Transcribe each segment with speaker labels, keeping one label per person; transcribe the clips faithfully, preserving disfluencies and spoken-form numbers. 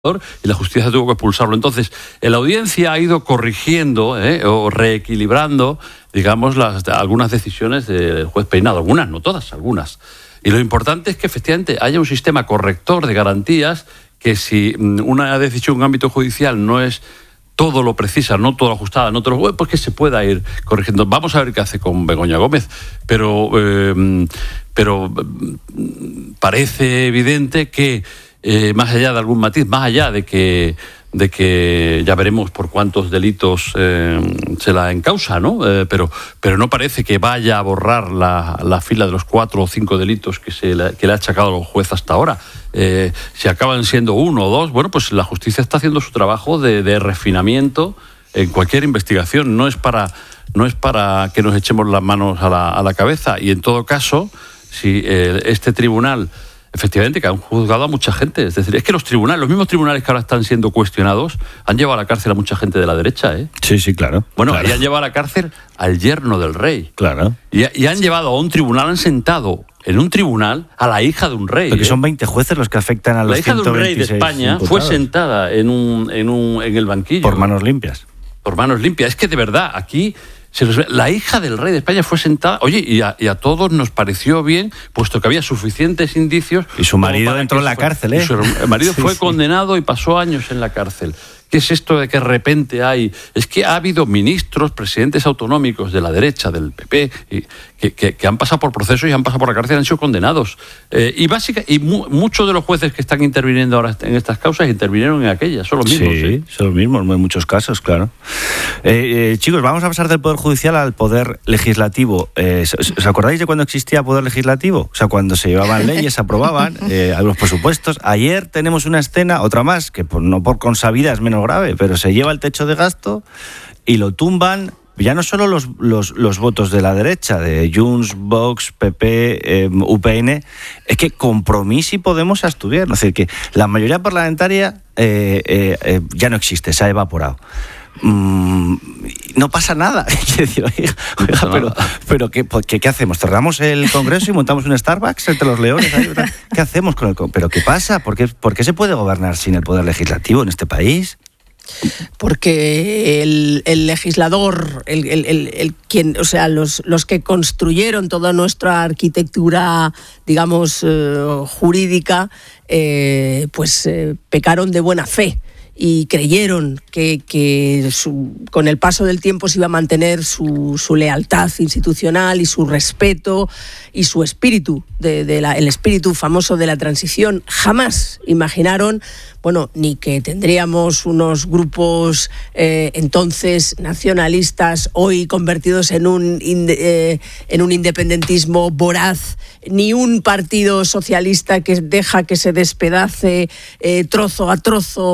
Speaker 1: y la justicia tuvo que expulsarlo. Entonces, la audiencia ha ido corrigiendo eh, o reequilibrando, digamos, las, algunas decisiones del juez Peinado. Algunas, no todas, algunas. Y lo importante es que efectivamente haya un sistema corrector de garantías, que si una decisión en ámbito judicial no es todo lo precisa, no todo lo ajustada, no todo lo, pues que se pueda ir corrigiendo. Vamos a ver qué hace con Begoña Gómez, pero, eh, pero parece evidente que Eh, más allá de algún matiz, más allá de que de que ya veremos por cuántos delitos eh, se la encausa, ¿no? Eh, pero pero no parece que vaya a borrar la, la fila de los cuatro o cinco delitos que se le, que le ha achacado el juez hasta ahora. Eh, si acaban siendo uno o dos, bueno, pues la justicia está haciendo su trabajo de, de refinamiento en cualquier investigación. No es para no es para que nos echemos las manos a la, a la cabeza. Y en todo caso, si eh, este tribunal, efectivamente, que han juzgado a mucha gente. Es decir, es que los tribunales, los mismos tribunales que ahora están siendo cuestionados, han llevado a la cárcel a mucha gente de la derecha, ¿eh?
Speaker 2: Sí, sí, claro.
Speaker 1: Bueno,
Speaker 2: claro.
Speaker 1: y han llevado a la cárcel al yerno del rey.
Speaker 2: Claro.
Speaker 1: Y, y han llevado a un tribunal, han sentado en un tribunal a la hija de un rey.
Speaker 2: Porque
Speaker 1: ¿eh?
Speaker 2: son veinte jueces los que afectan a los ciento veintiséis.
Speaker 1: La hija de un rey de España
Speaker 2: imputados.
Speaker 1: fue sentada en, un, en, un, en el banquillo.
Speaker 2: Por manos limpias.
Speaker 1: Por manos limpias. Es que de verdad, aquí se los, la hija del rey de España fue sentada. Oye, y a, y a todos nos pareció bien, puesto que había suficientes indicios.
Speaker 2: Y su marido entró en la
Speaker 1: fue,
Speaker 2: cárcel, ¿eh?
Speaker 1: Su marido
Speaker 2: sí,
Speaker 1: fue
Speaker 2: sí.
Speaker 1: condenado y pasó años en la cárcel. ¿Qué es esto de que de repente hay? Es que ha habido ministros, presidentes autonómicos de la derecha, del P P, y, que, que, que han pasado por procesos y han pasado por la cárcel y han sido condenados. Eh, y básica, y mu, muchos de los jueces que están interviniendo ahora en estas causas intervinieron en aquellas, son los mismos.
Speaker 2: Sí,
Speaker 1: ¿eh?
Speaker 2: son los mismos en muchos casos, claro. Eh, eh, chicos, vamos a pasar del Poder Judicial al Poder Legislativo. Eh, ¿Os acordáis de cuando existía Poder Legislativo? O sea, cuando se llevaban leyes, se aprobaban eh, los presupuestos. Ayer tenemos una escena, otra más, que por, no por consabida es menos grave, pero se lleva el techo de gasto y lo tumban ya no solo los, los, los votos de la derecha, de Junts, Vox, P P, eh, U P N, es que Compromís y Podemos estuvieron. Es decir, que la mayoría parlamentaria eh, eh, eh, ya no existe, se ha evaporado. Mm, no pasa nada. Decir, oiga, oiga, pero, pero ¿qué, qué, ¿qué hacemos? ¿Cerramos el Congreso y montamos un Starbucks entre los leones? ¿Qué hacemos con el Congreso? ¿Pero qué pasa? ¿Por qué, ¿Por qué se puede gobernar sin el Poder Legislativo en este país?
Speaker 3: Porque el, el legislador, el, el, el, el quien, o sea, los, los que construyeron toda nuestra arquitectura, digamos, eh, jurídica, eh, pues eh, pecaron de buena fe. Y creyeron que, que su, con el paso del tiempo se iba a mantener su, su lealtad institucional y su respeto y su espíritu, de, de la, el espíritu famoso de la transición. Jamás imaginaron, bueno, ni que tendríamos unos grupos eh, entonces nacionalistas, hoy convertidos en un, eh, en un independentismo voraz, ni un partido socialista que deja que se despedace eh, trozo a trozo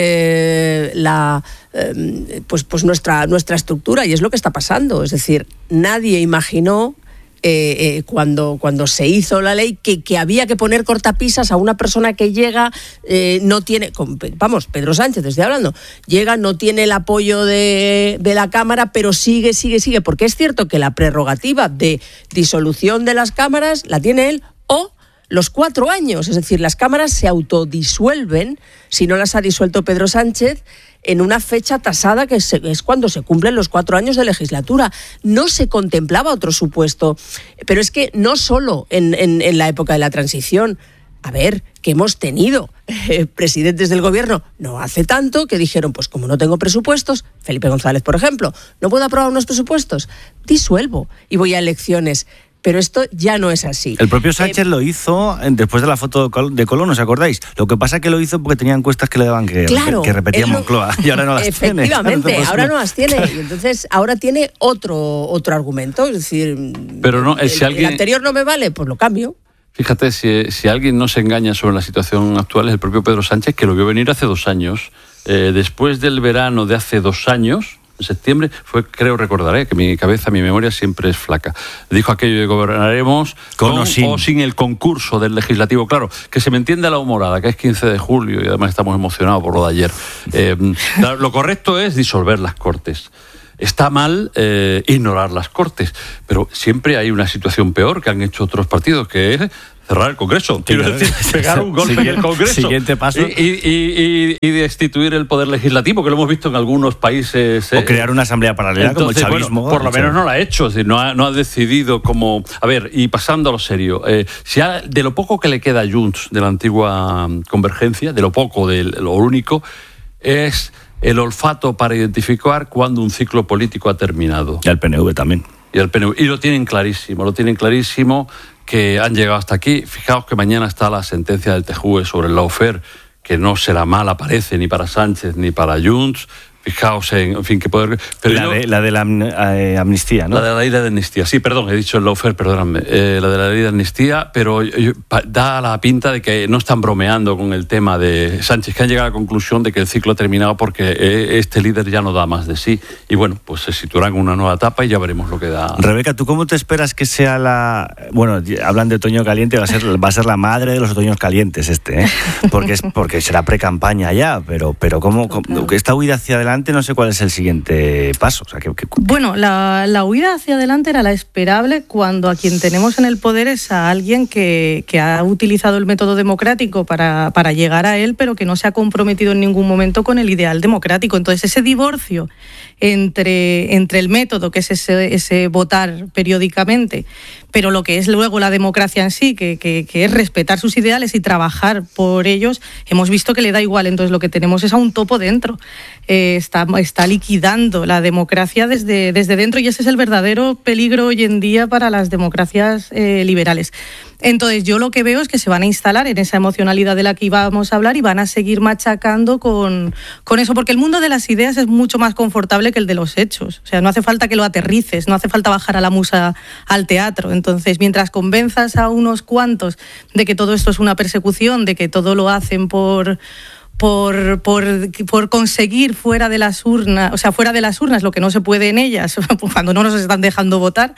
Speaker 3: eh, la, eh, pues, pues nuestra, nuestra estructura, y es lo que está pasando. Es decir, nadie imaginó Eh, eh, cuando, cuando se hizo la ley que, que había que poner cortapisas a una persona que llega, eh, no tiene, vamos, Pedro Sánchez estoy hablando, llega, no tiene el apoyo de, de la Cámara, pero sigue, sigue, sigue, porque es cierto que la prerrogativa de disolución de las cámaras la tiene él, o los cuatro años, es decir, las cámaras se autodisuelven si no las ha disuelto Pedro Sánchez en una fecha tasada que es cuando se cumplen los cuatro años de legislatura. No se contemplaba otro supuesto, pero es que no solo en, en, en la época de la transición. A ver, que hemos tenido eh, presidentes del gobierno no hace tanto que dijeron, pues como no tengo presupuestos, Felipe González, por ejemplo, no puedo aprobar unos presupuestos, disuelvo y voy a elecciones. Pero esto ya no es así.
Speaker 2: El propio Sánchez eh, lo hizo después de la foto de Colón, ¿os acordáis? Lo que pasa es que lo hizo porque tenía encuestas que le daban que,
Speaker 3: claro,
Speaker 2: que repetía
Speaker 3: lo,
Speaker 2: Moncloa y ahora no las
Speaker 3: efectivamente,
Speaker 2: tiene.
Speaker 3: Efectivamente, ahora no las tiene. Y entonces ahora tiene otro, otro argumento. Es decir,
Speaker 1: pero no,
Speaker 3: el,
Speaker 1: si alguien,
Speaker 3: el anterior no me vale, pues lo cambio.
Speaker 1: Fíjate, si, si alguien no se engaña sobre la situación actual es el propio Pedro Sánchez, que lo vio venir hace dos años. Eh, después del verano de hace dos años, en septiembre, fue, creo recordar, ¿eh? que mi cabeza, mi memoria siempre es flaca. Dijo aquello de gobernaremos con, con o, sin. o sin el concurso del legislativo. Claro, que se me entienda la humorada, que es quince de julio y además estamos emocionados por lo de ayer. Eh, lo correcto es disolver las Cortes. está mal eh, ignorar las Cortes, pero siempre hay una situación peor que han hecho otros partidos, que es cerrar el Congreso. Quiero decir, pegar un golpe en el Congreso.
Speaker 2: Siguiente paso.
Speaker 1: Y, y, y, y destituir el poder legislativo, que lo hemos visto en algunos países.
Speaker 2: O
Speaker 1: eh.
Speaker 2: crear una asamblea paralela.
Speaker 1: Entonces,
Speaker 2: como el chavismo.
Speaker 1: Bueno, por lo menos no la ha hecho, es decir, no ha, no ha decidido cómo... A ver, y pasando a lo serio, eh, si ha, de lo poco que le queda a Junts de la antigua Convergencia, de lo poco, de lo único, es el olfato para identificar cuándo un ciclo político ha terminado.
Speaker 2: Y al P N V también.
Speaker 1: Y al P N V. Y lo tienen clarísimo, lo tienen clarísimo que han llegado hasta aquí. Fijaos que mañana está la sentencia del T J U E sobre el lawfare, que no será mala, parece, ni para Sánchez ni para Junts. Fijaos en, en fin, que poder... Pero
Speaker 2: la,
Speaker 1: yo,
Speaker 2: de, la de la eh, amnistía, ¿no?
Speaker 1: La de la ley de amnistía, sí, perdón, he dicho el lawfare, perdóname. Eh, la de la ley de amnistía, pero yo, yo, pa, da la pinta de que no están bromeando con el tema de Sánchez, que han llegado a la conclusión de que el ciclo ha terminado porque eh, este líder ya no da más de sí. Y bueno, pues se situarán en una nueva etapa y ya veremos lo que da.
Speaker 2: Rebeca, ¿tú cómo te esperas que sea la... Bueno, hablan de otoño caliente, va a ser, va a ser la madre de los otoños calientes este, ¿eh? Porque, es, porque será pre-campaña ya, pero, pero ¿cómo, cómo esta huida hacia adelante? No sé cuál es el siguiente paso. O sea, que, que...
Speaker 4: Bueno, la, la huida hacia adelante era la esperable cuando a quien tenemos en el poder es a alguien que, que ha utilizado el método democrático para, para llegar a él, pero que no se ha comprometido en ningún momento con el ideal democrático. Entonces, ese divorcio entre, entre el método, que es ese, ese votar periódicamente, pero lo que es luego la democracia en sí, que, que, que es respetar sus ideales y trabajar por ellos, hemos visto que le da igual. Entonces lo que tenemos es a un topo dentro. Eh, está, está liquidando la democracia desde, desde dentro, y ese es el verdadero peligro hoy en día para las democracias eh, liberales. Entonces yo lo que veo es que se van a instalar en esa emocionalidad de la que íbamos a hablar y van a seguir machacando con, con eso, porque el mundo de las ideas es mucho más confortable que el de los hechos. O sea, no hace falta que lo aterrices, no hace falta bajar a la musa al teatro. Entonces, mientras convenzas a unos cuantos de que todo esto es una persecución, de que todo lo hacen por... Por, por, por conseguir fuera de las urnas, o sea, fuera de las urnas lo que no se puede en ellas, cuando no nos están dejando votar,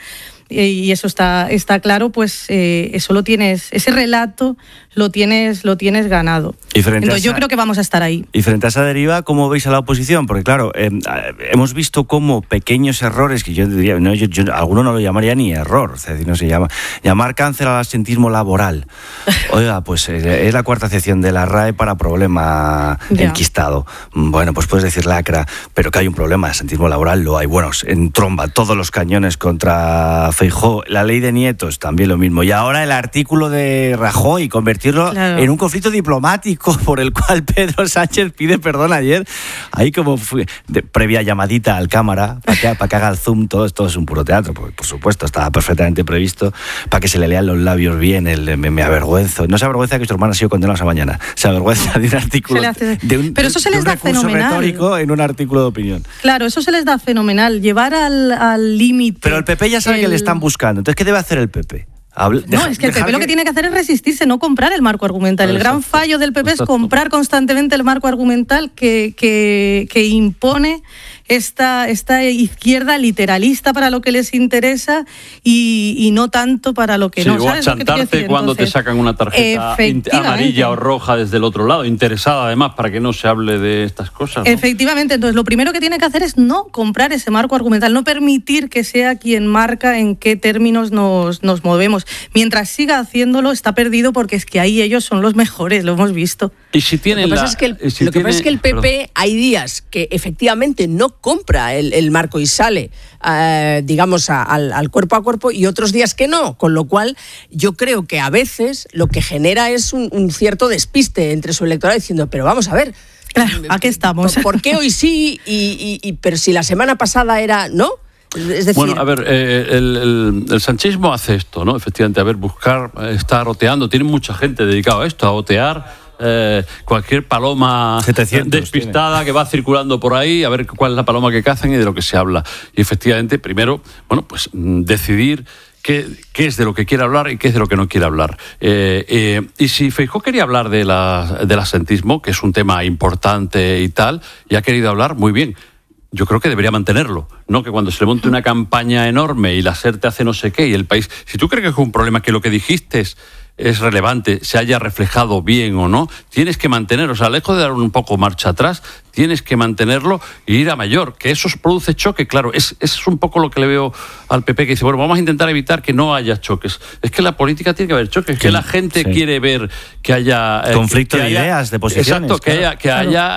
Speaker 4: y eso está, está claro, pues eh, eso lo tienes, ese relato lo tienes, lo tienes ganado.
Speaker 2: Y frente
Speaker 4: Entonces
Speaker 2: a esa,
Speaker 4: yo creo que vamos a estar ahí.
Speaker 2: Y frente a esa deriva, ¿cómo veis a la oposición? Porque claro, eh, hemos visto cómo pequeños errores, que yo diría, no, yo, yo, alguno no lo llamaría ni error, o sea, no se llama, llamar cáncer al absentismo laboral. Oiga, pues eh, es la cuarta acepción de la R A E para problema ya. enquistado. Bueno, pues puedes decir lacra, pero que hay un problema de absentismo laboral, lo hay. Bueno, en tromba, todos los cañones contra Feijóo, la ley de nietos, también lo mismo. Y ahora el artículo de Rajoy, convertirlo claro. en un conflicto diplomático por el cual Pedro Sánchez pide perdón ayer. Ahí como fue, de, previa llamadita al cámara, para que, para que haga el zoom, todo esto es un puro teatro, porque por supuesto estaba perfectamente previsto, para que se le lean los labios bien, el me, me avergüenzo. No se avergüenza que su hermano ha sido condenado esa mañana, se avergüenza de un artículo,
Speaker 4: hace...
Speaker 2: de un,
Speaker 4: Pero eso se les
Speaker 2: de un
Speaker 4: da fenomenal.
Speaker 2: retórico en un artículo de opinión.
Speaker 4: Claro, eso se les da fenomenal, llevar al límite.
Speaker 2: Pero el P P ya sabe el... que le están buscando. Entonces, ¿qué debe hacer el P P? Habla,
Speaker 4: no,
Speaker 2: deja,
Speaker 4: es que el P P que... lo que tiene que hacer es resistirse, no comprar el marco argumental. El gran fallo del P P es comprar constantemente el marco argumental que, que, que impone esta, esta izquierda literalista para lo que les interesa y, y no tanto para lo que
Speaker 1: sí,
Speaker 4: no.
Speaker 1: O a chantarte cuando Entonces, te sacan una tarjeta amarilla o roja desde el otro lado, interesada además para que no se hable de estas cosas, ¿no?
Speaker 4: Efectivamente, entonces lo primero que tiene que hacer es no comprar ese marco argumental, no permitir que sea quien marca en qué términos nos, nos movemos. Mientras siga haciéndolo está perdido, porque es que ahí ellos son los mejores, lo hemos visto.
Speaker 1: Y si tienen
Speaker 3: lo que pasa
Speaker 1: la,
Speaker 3: es que el,
Speaker 1: si
Speaker 3: lo que
Speaker 1: tiene,
Speaker 3: pasa es que el P P perdón. hay días que efectivamente no compra el, el marco y sale, eh, digamos, a, al, al cuerpo a cuerpo, y otros días que no, con lo cual yo creo que a veces lo que genera es un, un cierto despiste entre su electorado diciendo, pero vamos a ver,
Speaker 4: claro, aquí estamos.
Speaker 3: ¿Por, ¿por qué hoy sí? Y, y, y, pero si la semana pasada era no. Es decir,
Speaker 1: bueno, a ver, eh, el, el, el sanchismo hace esto, ¿no? Efectivamente, a ver, buscar, estar oteando. Tiene mucha gente dedicada a esto, a otear eh, cualquier paloma
Speaker 2: setecientos,
Speaker 1: despistada
Speaker 2: tiene.
Speaker 1: que va circulando por ahí, a ver cuál es la paloma que cazan y de lo que se habla. Y efectivamente, primero, bueno, pues decidir qué, qué es de lo que quiere hablar y qué es de lo que no quiere hablar. Eh, eh, y si Feijóo quería hablar de la, del absentismo, que es un tema importante y tal, y ha querido hablar, muy bien. Yo creo que debería mantenerlo, no que cuando se le monte una campaña enorme y la SER te hace no sé qué y el país... Si tú crees que es un problema que lo que dijiste es relevante, se haya reflejado bien o no, tienes que mantener, o sea, lejos de dar un poco marcha atrás, tienes que mantenerlo e ir a mayor, que eso produce choque, claro, es, es un poco lo que le veo al P P, que dice, bueno, vamos a intentar evitar que no haya choques. Es que la política tiene que haber choques, es que la gente sí. quiere ver que haya...
Speaker 2: Eh, Conflicto
Speaker 1: que
Speaker 2: de
Speaker 1: haya,
Speaker 2: ideas, de posiciones.
Speaker 1: Exacto, que
Speaker 2: claro.
Speaker 1: haya... Que
Speaker 4: claro.
Speaker 1: haya